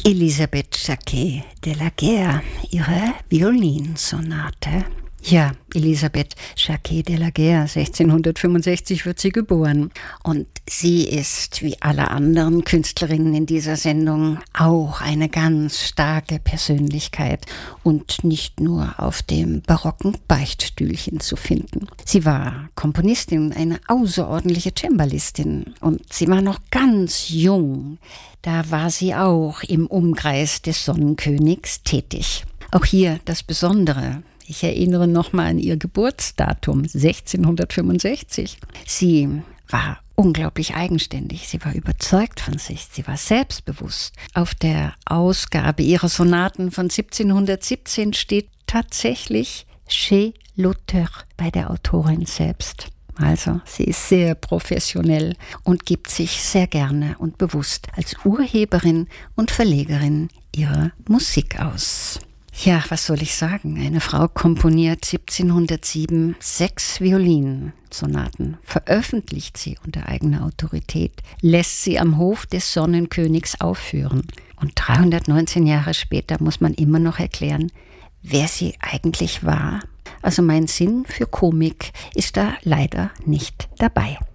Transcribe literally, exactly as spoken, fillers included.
Elisabeth Jacquet de la Guerre, ihre Violinsonate. Ja, Elisabeth Jacquet de la Guerre, sechzehnhundertfünfundsechzig wird sie geboren. Und sie ist, wie alle anderen Künstlerinnen in dieser Sendung, auch eine ganz starke Persönlichkeit und nicht nur auf dem barocken Beichtstühlchen zu finden. Sie war Komponistin, eine außerordentliche Cembalistin und sie war noch ganz jung. Da war sie auch im Umkreis des Sonnenkönigs tätig. Auch hier das Besondere. Ich erinnere nochmal an ihr Geburtsdatum, sechzehnhundertfünfundsechzig. Sie war unglaublich eigenständig, sie war überzeugt von sich, sie war selbstbewusst. Auf der Ausgabe ihrer Sonaten von siebzehnhundertsiebzehn steht tatsächlich chez l'auteur bei der Autorin selbst. Also, sie ist sehr professionell und gibt sich sehr gerne und bewusst als Urheberin und Verlegerin ihrer Musik aus. Ja, was soll ich sagen? Eine Frau komponiert siebzehnhundertsieben sechs Violinsonaten, veröffentlicht sie unter eigener Autorität, lässt sie am Hof des Sonnenkönigs aufführen. Und dreihundertneunzehn Jahre später muss man immer noch erklären, wer sie eigentlich war. Also mein Sinn für Komik ist da leider nicht dabei.